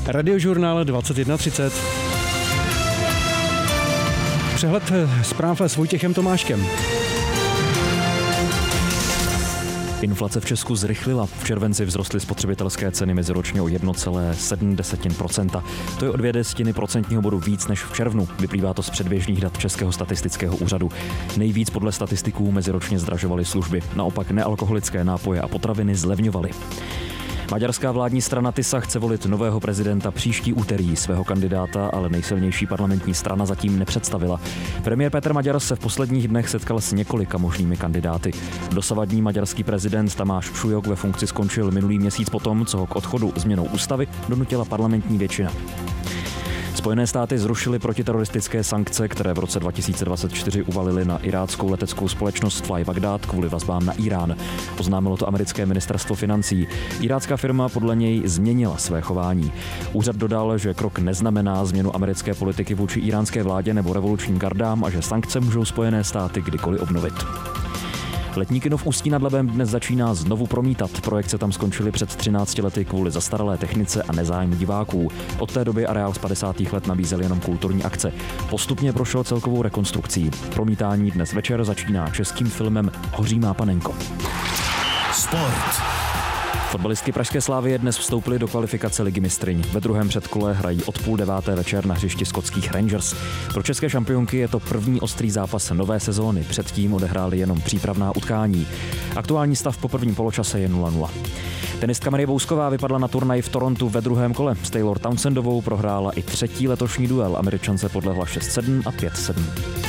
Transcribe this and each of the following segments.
Radiožurnál 21:30. Přehled zpráv s Vojtěchem Tomáškem. Inflace v Česku zrychlila. V červenci vzrostly spotřebitelské ceny meziročně o 1,7%. To je o 0,2 procentního bodu víc než v červnu. Vyplývá to z předběžných dat Českého statistického úřadu. Nejvíc podle statistiků meziročně zdražovaly služby. Naopak nealkoholické nápoje a potraviny zlevňovaly. Maďarská vládní strana TISA chce volit nového prezidenta příští úterý. Svého kandidáta ale nejsilnější parlamentní strana zatím nepředstavila. Premiér Petr Maďar se v posledních dnech setkal s několika možnými kandidáty. Dosavadní maďarský prezident Tamáš Šujok ve funkci skončil minulý měsíc potom, co ho k odchodu změnou ústavy donutila parlamentní většina. Spojené státy zrušily protiteroristické sankce, které v roce 2024 uvalily na iráckou leteckou společnost Fly Baghdad kvůli vazbám na Irán. Oznámilo to americké ministerstvo financí. Irácká firma podle něj změnila své chování. Úřad dodal, že krok neznamená změnu americké politiky vůči iránské vládě nebo revolučním gardám a že sankce můžou Spojené státy kdykoliv obnovit. Letní kino v Ústí nad Labem dnes začíná znovu promítat. Projekce tam skončily před 13 lety kvůli zastaralé technice a nezájmu diváků. Od té doby areál z 50. let nabízel jenom kulturní akce. Postupně prošel celkovou rekonstrukcí. Promítání dnes večer začíná českým filmem Hoří má panenko. Sport. Fotbalistky pražské Slavie dnes vstoupily do kvalifikace Ligy mistryň. Ve druhém předkole hrají od 8:30 večer na hřišti skotských Rangers. Pro české šampionky je to první ostrý zápas nové sezóny. Předtím odehráli jenom přípravná utkání. Aktuální stav po prvním poločase je 0:0. Tenistka Marie Bousková vypadla na turnaji v Torontu ve druhém kole. S Taylor Townsendovou prohrála i třetí letošní duel. Američance podlehla 6-7 a 5-7.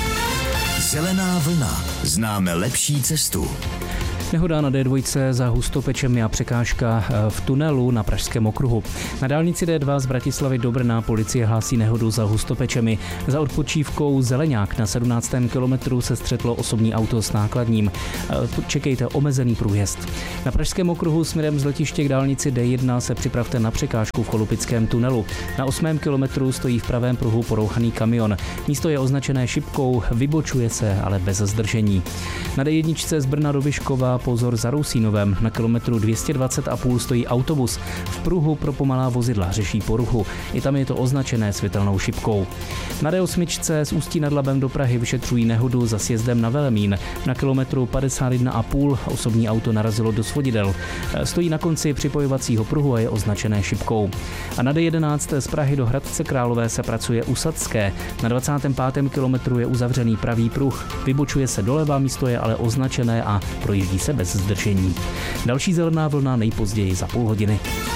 Zelená vlna. Známe lepší cestu. Nehoda na D2 za Hustopečemi a překážka v tunelu na Pražském okruhu. Na dálnici D2 z Bratislavy do Brna policie hlásí nehodu za Hustopečemi. Za odpočívkou Zeleňák na 17. kilometru se střetlo osobní auto s nákladním. Čekejte omezený průjezd. Na Pražském okruhu směrem z letiště k dálnici D1 se připravte na překážku v Cholupickém tunelu. Na 8. kilometru stojí v pravém pruhu porouchaný kamion. Místo je označené šipkou, vybočuje se, ale bez zdržení. Na D1 z Brna do Vyškova pozor za Rousínovem. Na kilometru 220,5 stojí autobus. V pruhu pro pomalá vozidla řeší poruchu. I tam je to označené světelnou šipkou. Na D8 z Ústí nad Labem do Prahy vyšetřují nehodu za sjezdem na Velemín. Na kilometru 51,5 osobní auto narazilo do svodidel. Stojí na konci připojovacího pruhu a je označené šipkou. A na D11 z Prahy do Hradce Králové se pracuje u Sadské. Na 25. kilometru je uzavřený pravý pruh. Vybočuje se doleva, místo je ale označené a projíždí se bez zdržení. Další zelená vlna nejpozději za půl hodiny.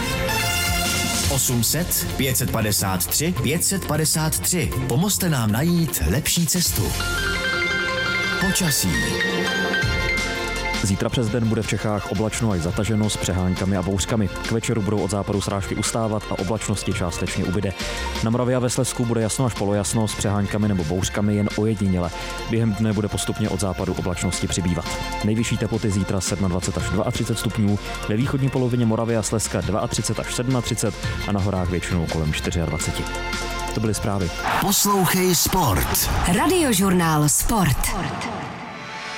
800 553 553. Pomozte nám najít lepší cestu. Počasí. Zítra přes den bude v Čechách oblačno až zataženo s přeháňkami a bouřkami. K večeru budou od západu srážky ustávat a oblačnosti částečně ubyde. Na Moravě a ve Slezsku bude jasno až polojasno s přeháňkami nebo bouřkami jen ojediněle. Během dne bude postupně od západu oblačnosti přibývat. Nejvyšší teploty zítra 27 až 32 stupňů, ve východní polovině Moravy a Slezska 32 až 37 a na horách většinou kolem 24. To byly zprávy. Poslouchej Sport. Radiožurnál Sport.